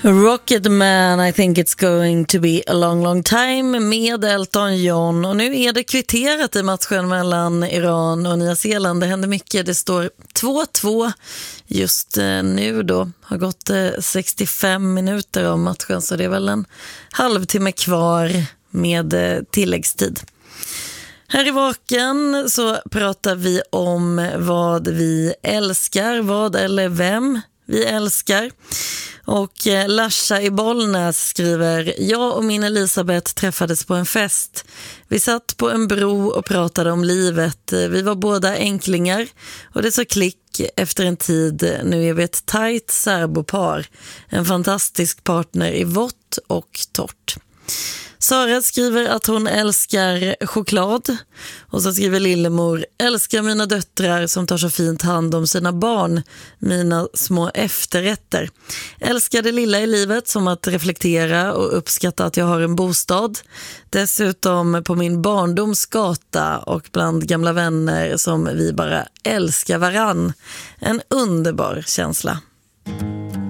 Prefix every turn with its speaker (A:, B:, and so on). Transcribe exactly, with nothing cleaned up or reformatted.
A: Rocket Man, I think it's going to be a long, long time med Elton John. Och nu är det kvitterat i matchen mellan Iran och Nya Zeeland. Det händer mycket. Det står två två just nu då. Har gått sextiofem minuter av matchen, så det är väl en halvtimme kvar med tilläggstid. Här i Vaken så pratar vi om vad vi älskar, vad eller vem vi älskar. Och Lasha i Bollnäs skriver: jag och min Elisabeth träffades på en fest. Vi satt på en bro och pratade om livet. Vi var båda enklingar och det så klick efter en tid. Nu är vi ett tajt särbopar. En fantastisk partner i vått och torrt. Sara skriver att hon älskar choklad. Och så skriver Lillemor: älskar mina döttrar som tar så fint hand om sina barn. Mina små efterrätter. Älskar det lilla i livet, som att reflektera och uppskatta att jag har en bostad. Dessutom på min barndomsgata och bland gamla vänner som vi bara älskar varann. En underbar känsla.